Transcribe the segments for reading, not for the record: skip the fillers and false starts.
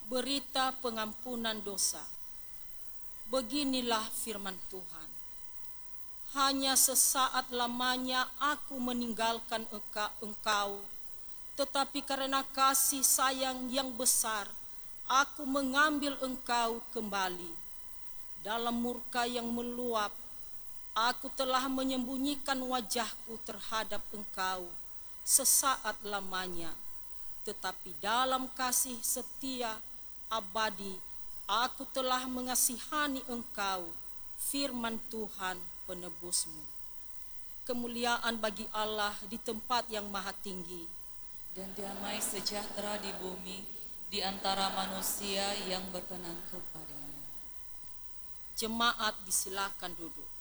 berita pengampunan dosa. Beginilah firman Tuhan. Hanya sesaat lamanya aku meninggalkan engkau, tetapi karena kasih sayang yang besar, aku mengambil engkau kembali. Dalam murka yang meluap, aku telah menyembunyikan wajahku terhadap engkau sesaat lamanya. Tetapi dalam kasih setia abadi, aku telah mengasihani engkau, firman Tuhan penebusmu. Kemuliaan bagi Allah di tempat yang maha tinggi, dan damai sejahtera di bumi di antara manusia yang berkenan kepadanya. Jemaat disilakan duduk.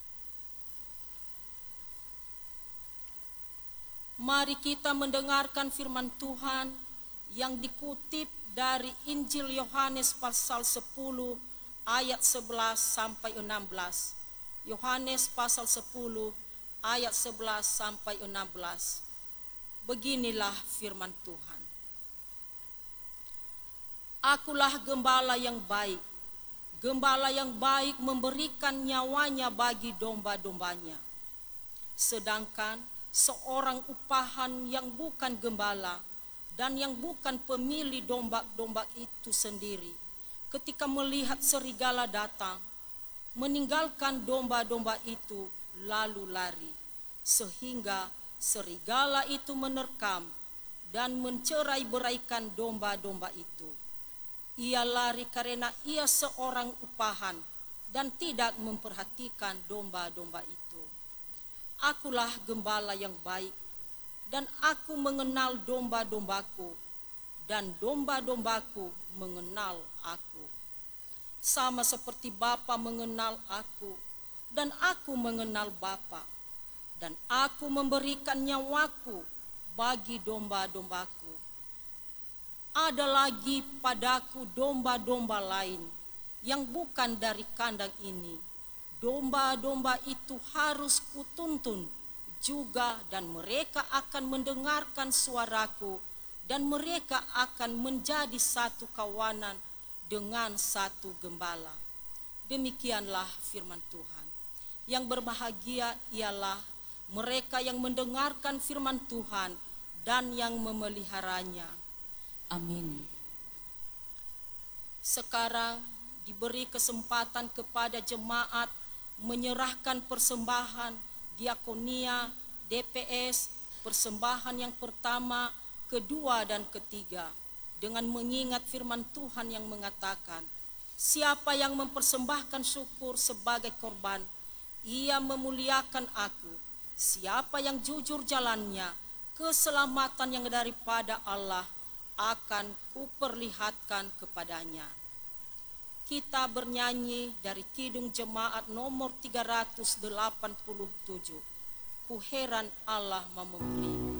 Mari kita mendengarkan firman Tuhan yang dikutip dari Injil Yohanes pasal 10 ayat 11 sampai 16. Yohanes pasal 10 ayat 11 sampai 16. Beginilah firman Tuhan. Akulah gembala yang baik. Gembala yang baik memberikan nyawanya bagi domba-dombanya. Sedangkan seorang upahan yang bukan gembala dan yang bukan pemilik domba-domba itu sendiri, ketika melihat serigala datang, meninggalkan domba-domba itu lalu lari, sehingga serigala itu menerkam dan mencerai-beraikan domba-domba itu. Ia lari karena ia seorang upahan dan tidak memperhatikan domba-domba itu. Akulah gembala yang baik, dan aku mengenal domba-dombaku, dan domba-dombaku mengenal aku. Sama seperti Bapa mengenal aku, dan aku mengenal Bapa, dan aku memberikan nyawaku bagi domba-dombaku. Ada lagi padaku domba-domba lain yang bukan dari kandang ini. Domba-domba itu harus kutuntun juga, dan mereka akan mendengarkan suaraku, dan mereka akan menjadi satu kawanan dengan satu gembala. Demikianlah firman Tuhan. Yang berbahagia ialah mereka yang mendengarkan firman Tuhan dan yang memeliharanya. Amin. Sekarang diberi kesempatan kepada jemaat menyerahkan persembahan diakonia, DPS, persembahan yang pertama, kedua, dan ketiga, dengan mengingat firman Tuhan yang mengatakan, siapa yang mempersembahkan syukur sebagai korban, ia memuliakan aku. Siapa yang jujur jalannya, keselamatan yang daripada Allah akan kuperlihatkan kepadanya. Kita bernyanyi dari Kidung Jemaat nomor 387, Ku heran Allah mau memberi.